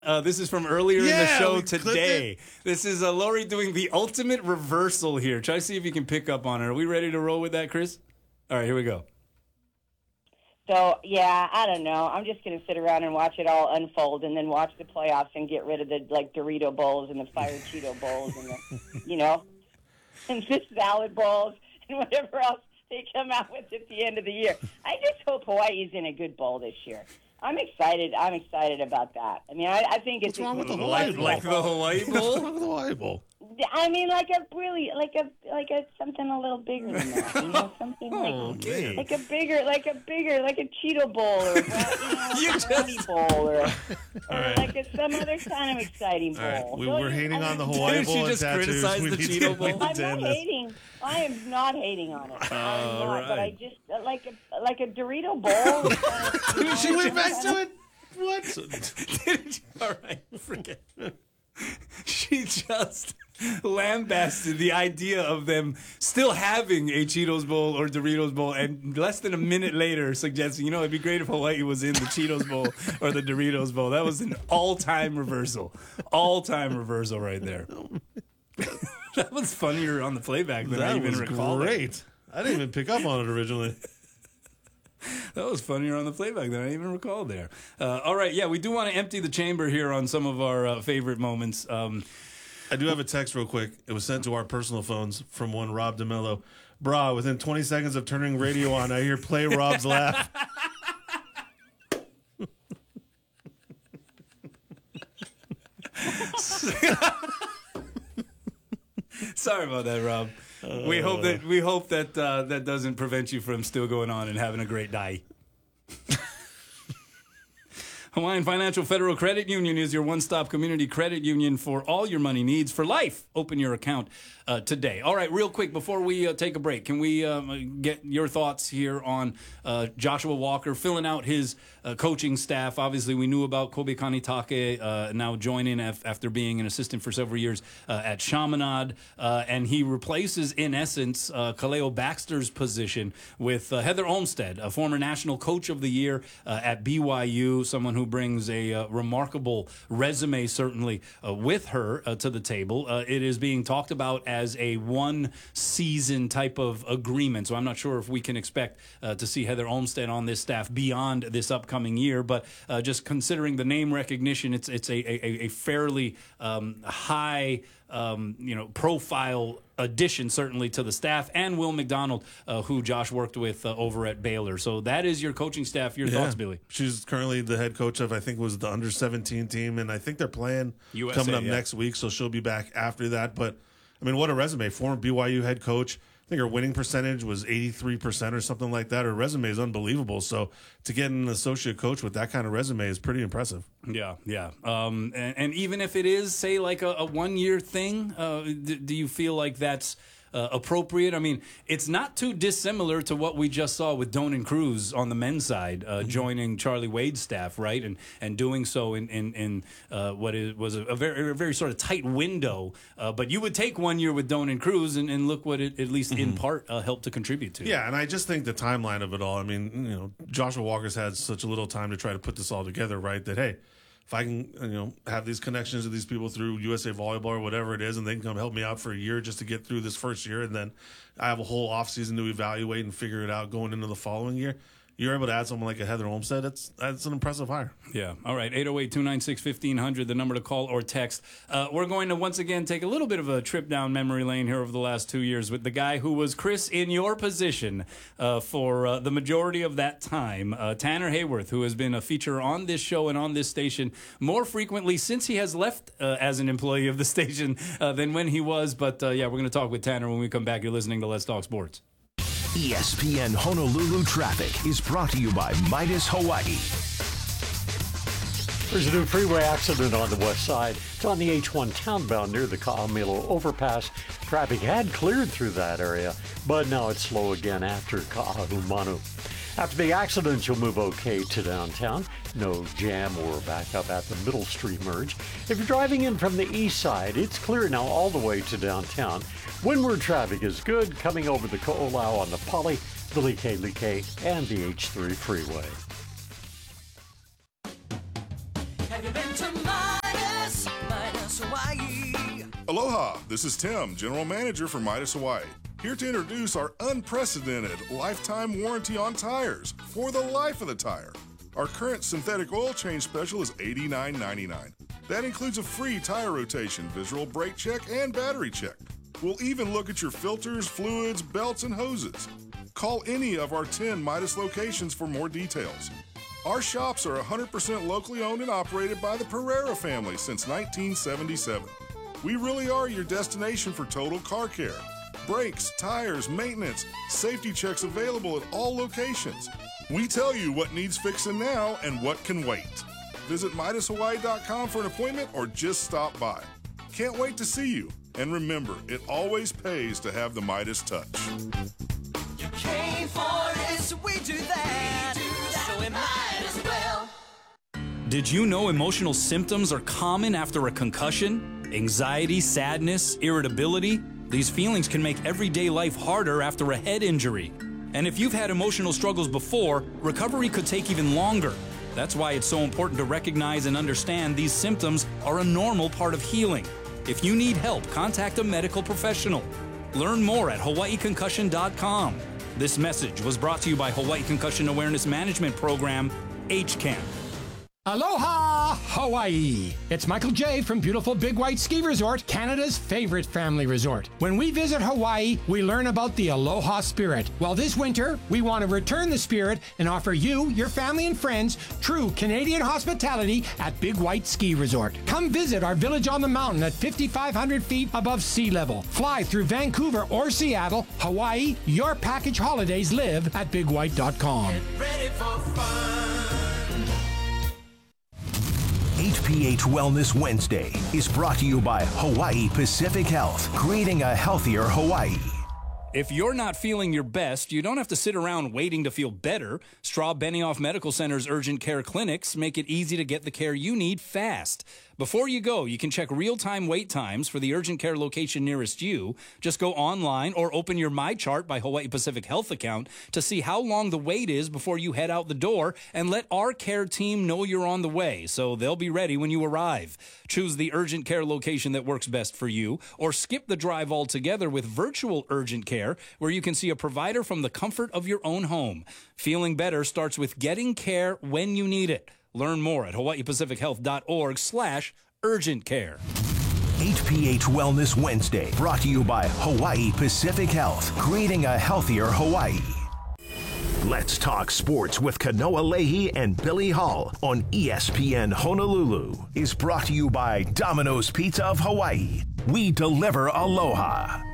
This is from earlier in the show we clipped today. it. This is Lori doing the ultimate reversal here. Try to see if you can pick up on it. Are we ready to roll with that, Chris? All right, here we go. So, yeah, I don't know. I'm just going to sit around and watch it all unfold and then watch the playoffs and get rid of the, Dorito bowls and the Fire Cheeto bowls and the, and the salad bowls and whatever else they come out with at the end of the year. I just hope Hawaii's in a good bowl this year. I'm excited. I'm excited about that. I mean, I think it's... What's wrong with the Hawaii Bowl? Like the Hawaii Bowl? What's wrong with the Hawaii Bowl? I mean, like a something a little bigger than that, something like a Cheeto bowl or a Brownie bowl or like some other kind of exciting bowl. Right. We're hating on the Hawaii Bowl. She just criticized the Cheeto Bowl. I'm not hating. I am not hating on it. I'm not, right. but I just like a Dorito bowl. She went back to it. What? All right, forget. She just lambasted the idea of them still having a Cheetos Bowl or Doritos Bowl, and less than a minute later suggesting, it'd be great if Hawaii was in the Cheetos Bowl or the Doritos Bowl. That was an all-time reversal. All-time reversal right there. That was funnier on the playback than I even recall. Great. I didn't even pick up on it originally. That was funnier on the playback than I even recalled there. All right, yeah, we do want to empty the chamber here on some of our favorite moments. I do have a text real quick. It was sent to our personal phones from one Rob DeMello. Brah, within 20 seconds of turning radio on, I hear play Rob's laugh. Sorry about that, Rob. We hope that that doesn't prevent you from still going on and having a great day. Hawaiian Financial Federal Credit Union is your one-stop community credit union for all your money needs for life. Open your account today. All right, real quick, before we take a break, can we get your thoughts here on Joshua Walker filling out his coaching staff? Obviously, we knew about Kobe Kanitake now joining after being an assistant for several years at Chaminade, and he replaces, in essence, Kaleo Baxter's position with Heather Olmstead, a former National Coach of the Year at BYU, someone who brings a remarkable resume, certainly, with her to the table. It is being talked about as a one-season type of agreement, so I'm not sure if we can expect to see Heather Olmstead on this staff beyond this upcoming year, but just considering the name recognition, it's a fairly high profile addition, certainly, to the staff, and Will McDonald, who Josh worked with over at Baylor. So that is your coaching staff. Your thoughts, Billy? She's currently the head coach of, I think, was the under-17 team, and I think they're playing USA, coming up next week, so she'll be back after that. But, I mean, what a resume. Former BYU head coach. I think her winning percentage was 83% or something like that. Her resume is unbelievable. So to get an associate coach with that kind of resume is pretty impressive. Yeah. And even if it is, say, like a one-year thing, do you feel like that's appropriate? I mean, it's not too dissimilar to what we just saw with Donen Cruz on the men's side, joining Charlie Wade's staff, right? And doing so in what was a very, very sort of tight window. But you would take 1 year with Donen Cruz and look what it, at least in part, helped to contribute to. Yeah, and I just think the timeline of it all, I mean, Joshua Walker's had such a little time to try to put this all together, right? That, hey, if I can, have these connections with these people through USA Volleyball or whatever it is, and they can come help me out for a year just to get through this first year, and then I have a whole offseason to evaluate and figure it out going into the following year, you're able to add someone like a Heather Olmstead, that's an impressive hire. Yeah. All right, 808-296-1500, the number to call or text. We're going to once again take a little bit of a trip down memory lane here over the last 2 years with the guy who was, Chris, in your position for the majority of that time, Tanner Hayworth, who has been a feature on this show and on this station more frequently since he has left as an employee of the station than when he was. But, we're going to talk with Tanner when we come back. You're listening to Let's Talk Sports. ESPN Honolulu Traffic is brought to you by Midas Hawaii. There's a new freeway accident on the west side. It's on the H1 townbound near the Ka'amilo overpass. Traffic had cleared through that area, but now it's slow again after Ka'ahumanu. After the accident, you'll move okay to downtown. No jam or backup at the Middle Street merge. If you're driving in from the east side, it's clear now all the way to downtown. Windward traffic is good, coming over the Ko'olau on the Poly, the Like, and the H3 freeway. Have you been to Aloha, this is Tim, General Manager for Midas Hawaii. Here to introduce our unprecedented lifetime warranty on tires for the life of the tire. Our current synthetic oil change special is $89.99. That includes a free tire rotation, visual brake check, and battery check. We'll even look at your filters, fluids, belts, and hoses. Call any of our 10 Midas locations for more details. Our shops are 100% locally owned and operated by the Pereira family since 1977. We really are your destination for total car care. Brakes, tires, maintenance, safety checks available at all locations. We tell you what needs fixing now and what can wait. Visit MidasHawaii.com for an appointment or just stop by. Can't wait to see you. And remember, it always pays to have the Midas touch. You came for this, we do that. So we might as well. Did you know emotional symptoms are common after a concussion? Anxiety, sadness, irritability? These feelings can make everyday life harder after a head injury. And if you've had emotional struggles before, recovery could take even longer. That's why it's so important to recognize and understand these symptoms are a normal part of healing. If you need help, contact a medical professional. Learn more at hawaiiconcussion.com. This message was brought to you by Hawaii Concussion Awareness Management Program, HCAM. Aloha, Hawaii! It's Michael J. from beautiful Big White Ski Resort, Canada's favorite family resort. When we visit Hawaii, we learn about the Aloha spirit. Well, this winter, we want to return the spirit and offer you, your family, and friends true Canadian hospitality at Big White Ski Resort. Come visit our village on the mountain at 5,500 feet above sea level. Fly through Vancouver or Seattle, Hawaii. Your package holidays live at bigwhite.com. Get ready for fun. HPH Wellness Wednesday is brought to you by Hawaii Pacific Health, creating a healthier Hawaii. If you're not feeling your best, you don't have to sit around waiting to feel better. Straub Benioff Medical Center's urgent care clinics make it easy to get the care you need fast. Before you go, you can check real-time wait times for the urgent care location nearest you. Just go online or open your MyChart by Hawaii Pacific Health account to see how long the wait is before you head out the door, and let our care team know you're on the way, so they'll be ready when you arrive. Choose the urgent care location that works best for you, or skip the drive altogether with virtual urgent care, where you can see a provider from the comfort of your own home. Feeling better starts with getting care when you need it. Learn more at hawaiipacifichealth.org/urgent care. HPH Wellness Wednesday, brought to you by Hawaii Pacific Health, creating a healthier Hawaii. Let's talk sports with Kanoa Leahy and Billy Hall on ESPN Honolulu is brought to you by Domino's Pizza of Hawaii. We deliver aloha.